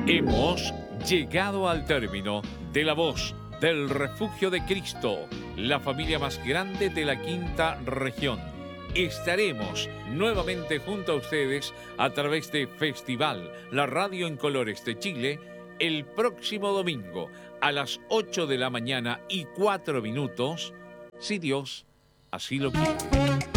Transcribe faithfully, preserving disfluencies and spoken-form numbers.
Hemos llegado al término de La Voz del Refugio de Cristo, la familia más grande de la quinta región. Estaremos nuevamente junto a ustedes a través de Festival, la radio en colores de Chile, el próximo domingo a las ocho de la mañana y cuatro minutos, si Dios así lo quiere.